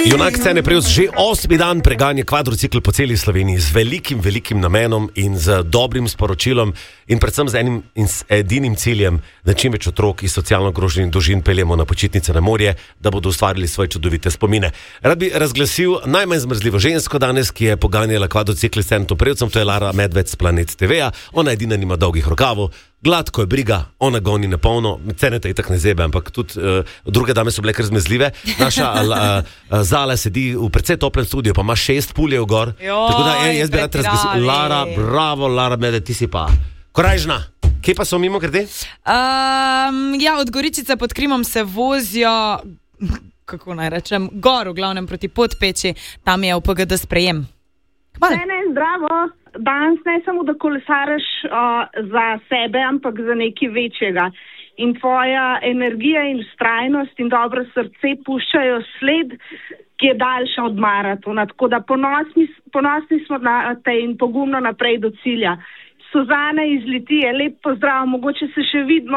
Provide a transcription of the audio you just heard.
Junak scene Preus že 8. dan preganja kvadrocikl po celi Sloveniji z velikim namenom in z dobrim sporočilom in predvsem z enim in s edinim ciljem, da čim več otrok iz socialno ogroženih družin peljemo na počitnice na morje, da bodo ustvarili svoje čudovite spomine. Rad bi razglasil najmanj zmrzljivo žensko danes, ki je poganjala kvadrocikl s Cenetom Preucem, to je Lara Medved z Planet TV-ja. Ona edina nima dolgih rokavov, gladko je briga, ona goni na polno, Ceneta itak ne zebe, ampak tudi druge dame so bile kar zmezljive. Naša Zala sedi v precej toplem studiu, pa ima 6 puljev gor. Tako da jaz bi rad razglasil. Lara, bravo, Lara Medved, ti si pa korajžna. Kje pa so mimo grede? Od Goričice pod Krimom se vozijo, kako naj rečem, gor v glavnem proti Podpeči, tam je v PGD sprejem. Ne, zdravo. Danes ne samo, da kolesariš za sebe, ampak za nekaj večjega. In tvoja energija in vztrajnost in dobro srce puščajo sled, ki je daljša od maratona. Tako da ponosni smo na te in pogumno naprej do cilja. Suzana iz Litije, lep pozdrav, mogoče se še vidimo.